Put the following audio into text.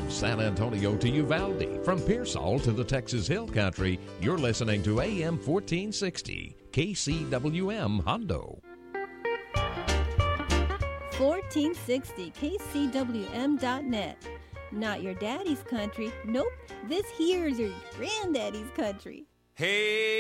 From San Antonio to Uvalde, from Pearsall to the Texas Hill Country, you're listening to AM 1460, KCWM Hondo. 1460 KCWM.net. Not your daddy's country. Nope, this here's your granddaddy's country. Hey!